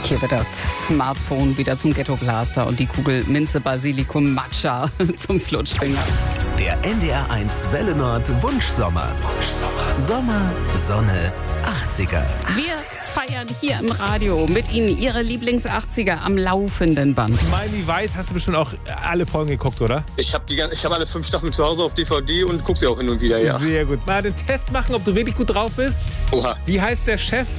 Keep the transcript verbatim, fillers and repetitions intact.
Hier wird das Smartphone wieder zum Ghettoblaster und die Kugel Minze Basilikum Matcha zum Flutschfinger. Der N D R eins Welle Nord Wunschsommer. Wunschsommer. Sommer, Sonne, achtziger. Wir feiern hier im Radio mit Ihnen Ihre Lieblings-achtziger am laufenden Band. Miley Weiß, hast du bestimmt auch alle Folgen geguckt, oder? Ich habe hab alle fünf Staffeln zu Hause auf D V D und gucke sie auch hin und wieder, ja. Sehr gut. Mal den Test machen, ob du wirklich gut drauf bist. Oha. Wie heißt der Chef